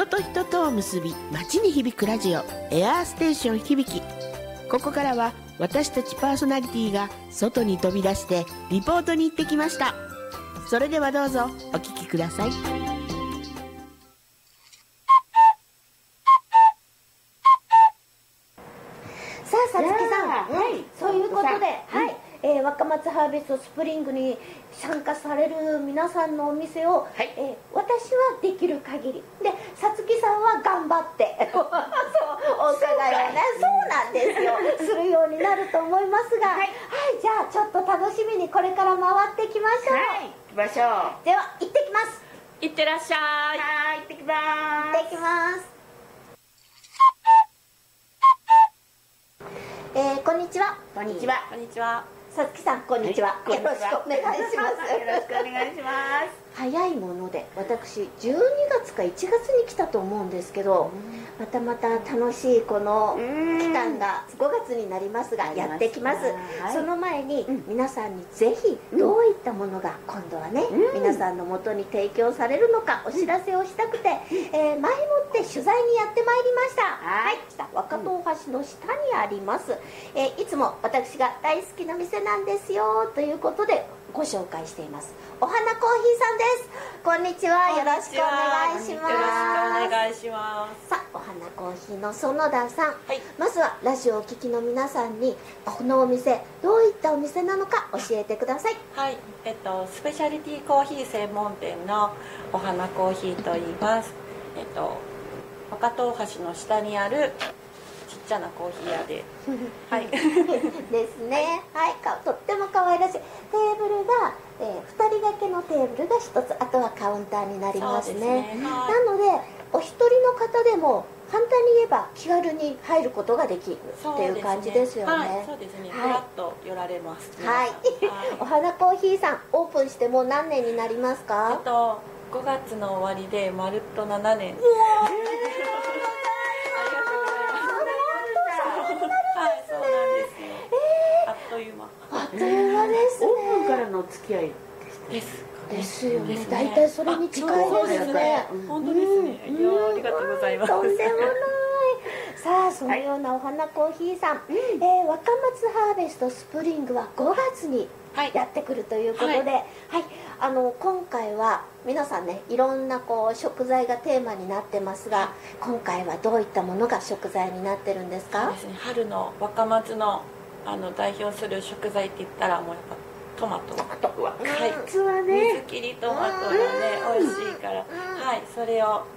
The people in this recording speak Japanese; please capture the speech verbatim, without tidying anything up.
人と人とを結び街に響くラジオエアーステーション響き。ここからは私たちパーソナリティが外に飛び出してリポートに行ってきました。それではどうぞお聞きください。 さあ、さつきさん、はい、そういうことで、はい、えー、若松ハーベストスプリングに参加される皆さんのお店を、はい、えー、私はできる限りで、さつきさんは頑張ってそうお伺いをね、そうなんですよするようになると思いますが、はい、はい、じゃあちょっと楽しみにこれから回っていきましょう。 はい、行きましょう。 では行ってきます。 行ってらっしゃい。 はい、行ってきます。 行ってきます。えー、こんにちは。 こんにちは。 こんにちは。 さつきさん、こんにちは。よろしくお願いします。 よろしくお願いします。 早いもので私じゅうにがつかいちがつに来たと思うんですけど、またまた楽しいこの期間がごがつになりますがやってきます。はい、その前に皆さんにぜひどういったものが今度はね、うん、皆さんのもとに提供されるのかお知らせをしたくて、えー、前もって取材にやってまいりました。はい、若戸大橋の下にあります、えー、いつも私が大好きな店なんですよということでご紹介していますお花コーヒーさんです。こんにちは。よろしくお願いします。 よろしくお願いします。 さあ、お花コーヒーの園田さん、 はい、 まずはラジオをお聞きの皆さんにこのお店どういったお店なのか教えてください。 はい、えっとスペシャリティコーヒー専門店のお花コーヒーと言います。えっと若戸大橋の下にあるちっちゃなコーヒー屋ではいですね。はい、かとっても可愛らしいテーブルが、えー、ふたり掛けのテーブルがひとつ、あとはカウンターになりますね。 ね、はい、 なのでお一人の方でも簡単に言えば気軽に入ることができるっていう感じですよね。 はい、そうですね。ふらっと寄られます。 はい。お花コーヒーさんオープンしてもう何年になりますか？ えっとごがつの終わりでまるっとななねん。 あっという間ですね。 オープンからの付き合いですですよね。大体それに近いですね。 本当ですね。いや、ありがとうございます。 とんでもない。さあ、そのようなお花コーヒーさん、えー、若松ハーベストスプリングはごがつにやってくるということで、はい、はい、あの今回は皆さんね、いろんなこう食材がテーマになってますが、今回はどういったものが食材になってるんですか？ そうですね。春の若松のあの代表する食材って言ったらもうやっぱトマト。 トマト。 はい。 実はね。 水切りトマトがね美味しいから、はい、それを